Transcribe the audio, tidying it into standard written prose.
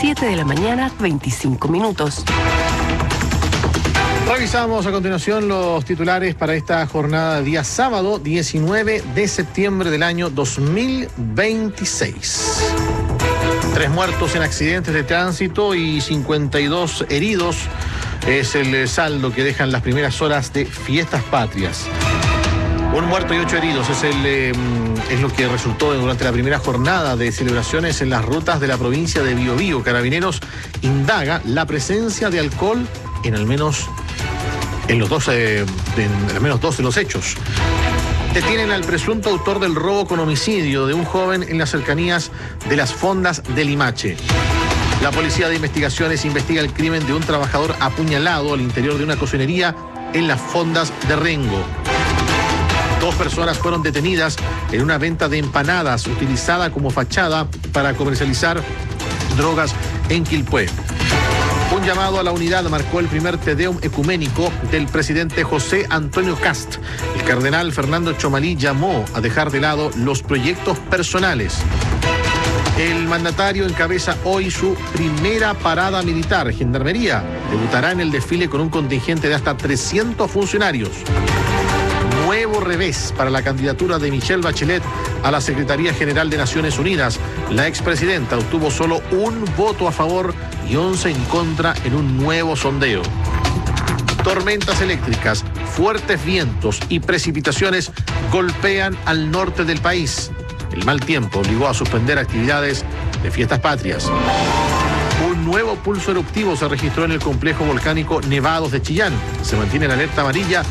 7 de la mañana, 25 minutos. Revisamos a continuación los titulares para esta jornada de día sábado 19 de septiembre del año 2026. 3 muertos en accidentes de tránsito y 52 heridos es el saldo que dejan las primeras horas de Fiestas Patrias. 1 muerto y 8 heridos es lo que resultó durante la primera jornada de celebraciones en las rutas de la provincia de Biobío. Carabineros indaga la presencia de alcohol en al menos dos de los hechos. Detienen al presunto autor del robo con homicidio de un joven en las cercanías de las fondas de Limache. La Policía de Investigaciones investiga el crimen de un trabajador apuñalado al interior de una cocinería en las fondas de Rengo. 2 personas fueron detenidas en una venta de empanadas utilizada como fachada para comercializar drogas en Quilpué. Un llamado a la unidad marcó el primer Tedeum ecuménico del presidente José Antonio Kast. El cardenal Fernando Chomalí llamó a dejar de lado los proyectos personales. El mandatario encabeza hoy su primera parada militar. Gendarmería debutará en el desfile con un contingente de hasta 300 funcionarios. Nuevo revés para la candidatura de Michelle Bachelet a la Secretaría General de Naciones Unidas. La expresidenta obtuvo solo 1 voto a favor y 11 en contra en un nuevo sondeo. Tormentas eléctricas, fuertes vientos y precipitaciones golpean al norte del país. El mal tiempo obligó a suspender actividades de Fiestas Patrias. Un nuevo pulso eruptivo se registró en el complejo volcánico Nevados de Chillán. Se mantiene en alerta amarilla